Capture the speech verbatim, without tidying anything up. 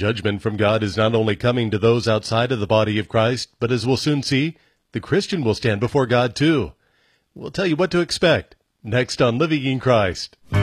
Judgment from God is not only coming to those outside of the body of Christ, but as we'll soon see, the Christian will stand before God too. We'll tell you what to expect next on Living in Christ.